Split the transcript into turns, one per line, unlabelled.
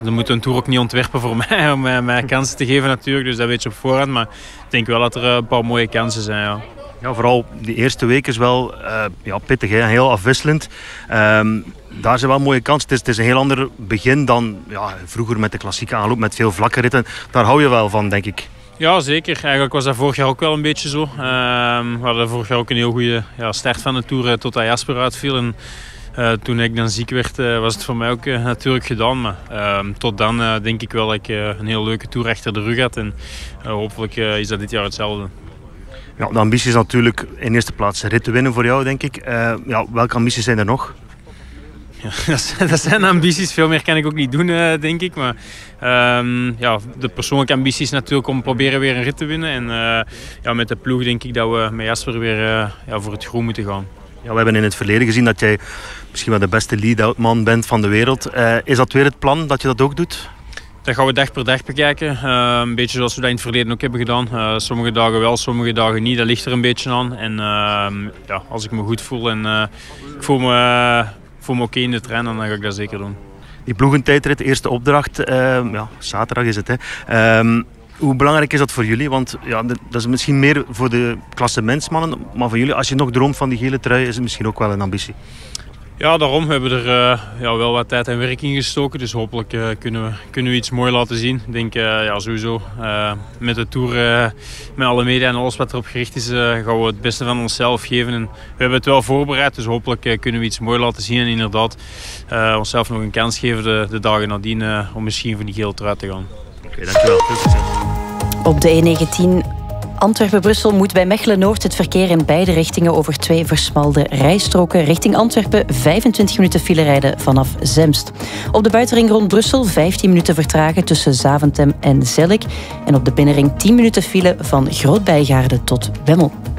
Ze moeten een Tour ook niet ontwerpen voor mij om mij kansen te geven natuurlijk. Dus dat weet je op voorhand. Maar ik denk wel dat er een paar mooie kansen zijn. Ja.
Ja, vooral die eerste week is wel pittig, hè? Heel afwisselend. Daar zijn wel mooie kansen. Het is een heel ander begin dan vroeger met de klassieke aanloop met veel vlakke ritten. Daar hou je wel van, denk ik.
Ja, zeker. Eigenlijk was dat vorig jaar ook wel een beetje zo. We hadden vorig jaar ook een heel goede start van de Tour totdat Jasper uitviel. En toen ik dan ziek werd, was het voor mij ook natuurlijk gedaan. Maar tot dan denk ik wel dat ik een heel leuke Tour achter de rug had. En hopelijk is dat dit jaar hetzelfde.
Ja, de ambitie is natuurlijk in eerste plaats rit te winnen voor jou, denk ik. Welke ambities zijn er nog?
Ja, dat zijn ambities. Veel meer kan ik ook niet doen, denk ik. Maar de persoonlijke ambitie is natuurlijk om proberen weer een rit te winnen. En met de ploeg denk ik dat we met Jasper weer voor het groen moeten gaan.
Ja, we hebben in het verleden gezien dat jij misschien wel de beste lead-out man bent van de wereld. Is dat weer het plan, dat je dat ook doet?
Dat gaan we dag per dag bekijken. Een beetje zoals we dat in het verleden ook hebben gedaan. Sommige dagen wel, sommige dagen niet. Dat ligt er een beetje aan. En als ik me goed voel en ik voel me oké in de trein, dan ga ik dat zeker doen.
Die ploegentijdrit, de eerste opdracht, zaterdag is het. Hè. Hoe belangrijk is dat voor jullie? Want dat is misschien meer voor de klassementsmannen. Maar voor jullie, als je nog droomt van die gele trui, is het misschien ook wel een ambitie.
Ja, daarom hebben we er wel wat tijd en werk in gestoken. Dus hopelijk kunnen we iets moois laten zien. Ik denk sowieso met de Tour, met alle media en alles wat erop gericht is, gaan we het beste van onszelf geven. En we hebben het wel voorbereid, dus hopelijk kunnen we iets moois laten zien. En inderdaad onszelf nog een kans geven de dagen nadien om misschien voor die gele trui te gaan.
Oké, dankjewel. Veel succes.
Op de E19 Antwerpen-Brussel moet bij Mechelen-Noord het verkeer in beide richtingen over 2 versmalde rijstroken. Richting Antwerpen 25 minuten file rijden vanaf Zemst. Op de buitenring rond Brussel 15 minuten vertragen tussen Zaventem en Zellik. En op de binnenring 10 minuten file van Groot-Bijgaarde tot Bemmel.